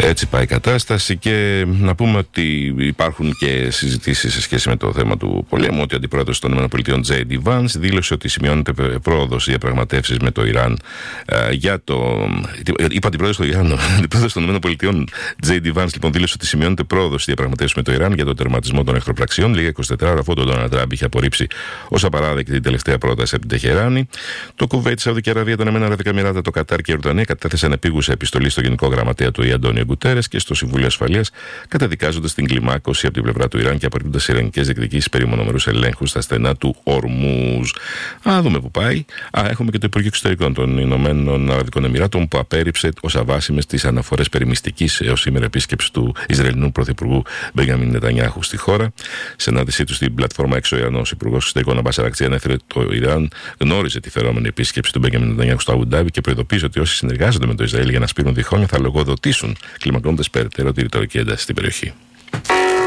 Έτσι πάει η κατάσταση και να πούμε ότι υπάρχουν και συζητήσεις σε σχέση με το θέμα του πολέμου, ότι ο αντιπρόεδρος των ΗΠΑ J.D. Vance δήλωσε ότι σημειώνεται πρόοδος διαπραγματεύσεις με το Ιράν για το... Είπα αντιπρόεδρος του Ιράν, ο αντιπρόεδρος των ΗΠΑ J.D. Vance λοιπόν δήλωσε ότι σημειώνεται πρόοδος διαπραγματεύσεις με το Ιράν για το τερματισμό των εχθροπραξιών. Λίγα 24 ώρα αφού τον Ντόναλντ Τραμπ είχε απορρίψει ως απαράδεκτη την τελευταία πρόταση από την Τεχεράνη. Το Κουβέιτ, η Σαουδική Αραβία, τα Ηνωμένα Αραβικά Εμιράτα, το Κατάρ και η Ορδανία κατέθεσαν επίγουσα επιστολή στο Γενικό Γραμματέα του Αντώνιο Γκουτέρες και στο Συμβούλιο Ασφαλείας, καταδικάζοντας την κλιμάκωση από την πλευρά του Ιράν και απορρίπτοντας ιρανικές διεκδικήσεις περί μονομερούς ελέγχου στα στενά του Ορμούζ. Α δούμε που πάει. Έχουμε και το Υπουργείο Εξωτερικών των Ηνωμένων Αραβικών Εμιράτων που απέρριψε ως αβάσιμες τις αναφορές περί μυστικής έως σήμερα επίσκεψης του Ισραηλινού Πρωθυπουργού Μπένιαμιν Νετανιάχου στη χώρα. Σε συνάντησή του στην πλατφόρμα Έξω Ιρανός, ο Υπουργός Εξωτερικών Αμπάς Αρακτσί ανέφερε ότι το Ιράν γνώριζε τη φερόμενη επίσκεψη του Μπένιαμιν Νετανιάχου στο Αμπου-Ντάμπι και προειδοποίησε ότι όσοι συνεργάζονται με το Ισραήλ για να σπείρουν διχόνια θα λογοδοτήσουν, κλιμακώνοντας περαιτέρω τη ρητορική ένταση στην περιοχή.